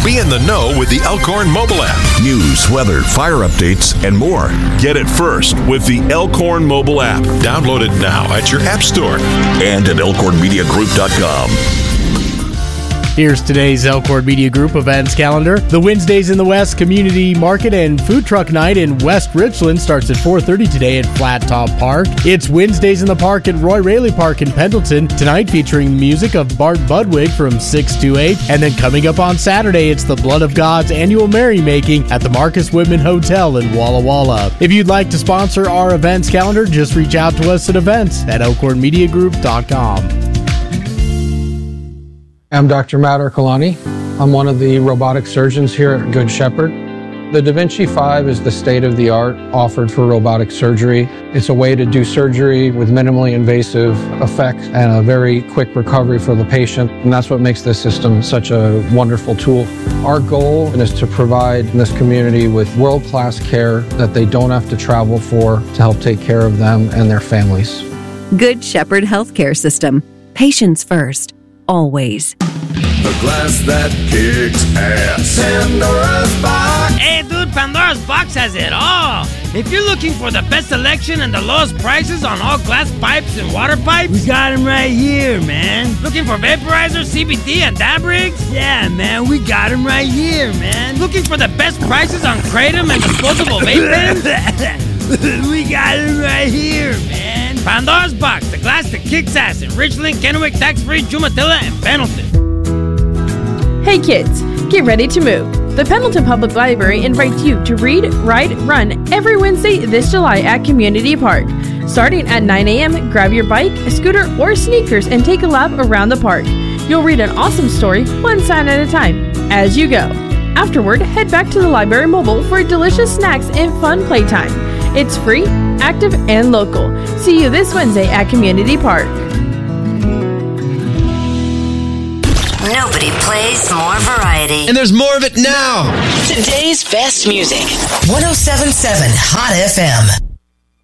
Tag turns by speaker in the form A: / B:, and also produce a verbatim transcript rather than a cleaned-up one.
A: Be in the know with the Elkhorn mobile app. News, weather, fire updates, and more. Get it first with the Elkhorn mobile app. Download it now at your app store and at elkhorn media group dot com.
B: Here's today's Elkhorn Media Group events calendar. The Wednesdays in the West Community Market and Food Truck Night in West Richland starts at four thirty today at Flat Top Park. It's Wednesdays in the Park at Roy Raley Park in Pendleton, tonight featuring music of Bart Budwig from six to eight. And then coming up on Saturday, it's the Blood of God's annual merrymaking at the Marcus Whitman Hotel in Walla Walla. If you'd like to sponsor our events calendar, just reach out to us at events at elkhorn media group dot com.
C: I'm Doctor Matt Ercolani. I'm one of the robotic surgeons here at Good Shepherd. The Da Vinci five is the state-of-the-art offered for robotic surgery. It's a way to do surgery with minimally invasive effects and a very quick recovery for the patient, and that's what makes this system such a wonderful tool. Our goal is to provide this community with world-class care that they don't have to travel for to help take care of them and their families.
D: Good Shepherd Healthcare System. Patients first. Always.
E: The glass that kicks ass. Pandora's Box.
F: Hey, dude, Pandora's Box has it all. If you're looking for the best selection and the lowest prices on all glass pipes and water pipes, we got them right here, man. Looking for vaporizer, C B D, and dab rigs? Yeah, man, we got them right here, man. Looking for the best prices on Kratom and disposable vape pens? We got them right here, man. Pandora's Box, the glass that kicks ass in Richland, Kennewick, Tax-Free, Jumatilla, and Pendleton.
G: Hey kids, get ready to move. The Pendleton Public Library invites you to read, write, run every Wednesday this July at Community Park. Starting at nine a.m., grab your bike, scooter, or sneakers and take a lap around the park. You'll read an awesome story, one sign at a time, as you go. Afterward, head back to the library mobile for delicious snacks and fun playtime. It's free, active, and local. See you this Wednesday at Community Park.
H: Nobody plays more variety.
I: And there's more of it now.
H: Today's best music. one oh seven point seven Hot F M.